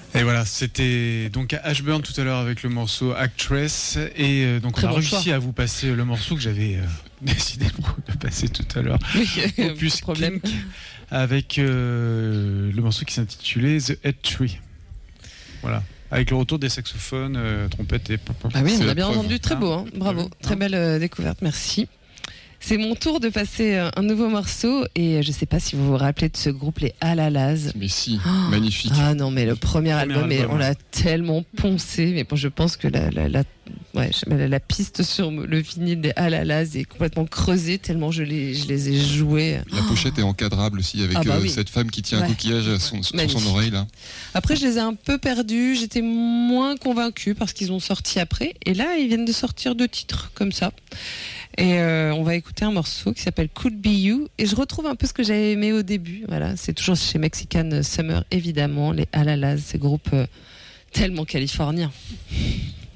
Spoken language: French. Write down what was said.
Et voilà, c'était donc Ashburn tout à l'heure avec le morceau Actress. Et donc Très on a bon réussi choix. à vous passer le morceau que j'avais décidé de passer tout à l'heure. Oui, Opus problème. Kink, avec le morceau qui s'intitulait The Head Tree. Voilà. Avec le retour des saxophones, trompettes et... Ah oui, C'est on la a bien preuve. entendu, très beau, hein. Bravo, très belle découverte, merci. C'est mon tour de passer un nouveau morceau et je sais pas si vous vous rappelez de ce groupe, les Alalaz. Mais si, Oh. magnifique. Ah non, mais le premier album, album, on l'a tellement poncé, mais bon, je pense que la piste sur le vinyle des Alalaz est complètement creusée tellement je les ai joués. La pochette est encadrable aussi avec Ah bah oui. cette femme qui tient un Ouais. coquillage sur son Magnifique. oreille là. Après, je les ai un peu perdus, j'étais moins convaincue parce qu'ils ont sorti après. Et là, ils viennent de sortir 2 titres comme ça. Et on va écouter un morceau qui s'appelle Could Be You. Et je retrouve un peu ce que j'avais aimé au début. Voilà, c'est toujours chez Mexican Summer, évidemment, les Alalaz, ces groupes tellement californiens.